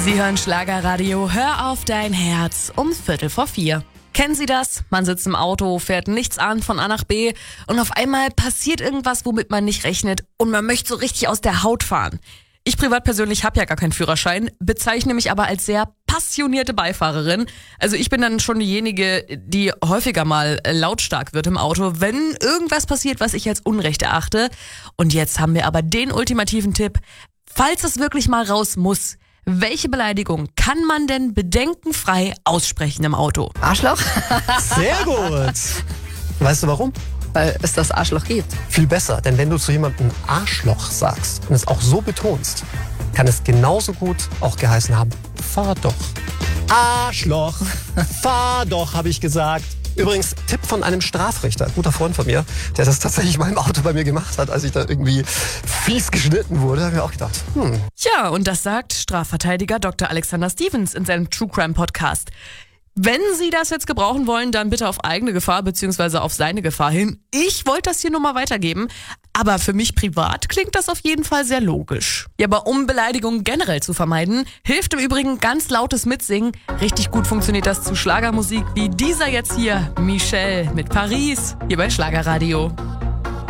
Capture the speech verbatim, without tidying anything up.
Sie hören Schlagerradio, hör auf dein Herz um Viertel vor vier. Kennen Sie das? Man sitzt im Auto, fährt nichts an von A nach B und auf einmal passiert irgendwas, womit man nicht rechnet und man möchte so richtig aus der Haut fahren. Ich privat persönlich habe ja gar keinen Führerschein, bezeichne mich aber als sehr passionierte Beifahrerin. Also ich bin dann schon diejenige, die häufiger mal lautstark wird im Auto, wenn irgendwas passiert, was ich als Unrecht erachte. Und jetzt haben wir aber den ultimativen Tipp, falls es wirklich mal raus muss. Welche Beleidigung kann man denn bedenkenfrei aussprechen im Auto? Arschloch? Sehr gut. Weißt du warum? Weil es das Arschloch gibt. Viel besser, denn wenn du zu jemandem Arschloch sagst und es auch so betonst, kann es genauso gut auch geheißen haben, fahr doch. Arschloch, fahr doch, habe ich gesagt. Übrigens, Tipp von einem Strafrichter, guter Freund von mir, der das tatsächlich mal im Auto bei mir gemacht hat, als ich da irgendwie fies geschnitten wurde, habe ich mir auch gedacht, hm. Ja, und das sagt Strafverteidiger Doktor Alexander Stevens in seinem True Crime Podcast. Wenn Sie das jetzt gebrauchen wollen, dann bitte auf eigene Gefahr bzw. auf seine Gefahr hin. Ich wollte das hier nur mal weitergeben, aber für mich privat klingt das auf jeden Fall sehr logisch. Ja, aber um Beleidigungen generell zu vermeiden, hilft im Übrigen ganz lautes Mitsingen. Richtig gut funktioniert das zu Schlagermusik wie dieser jetzt hier, Michelle mit Paris, hier bei Schlagerradio.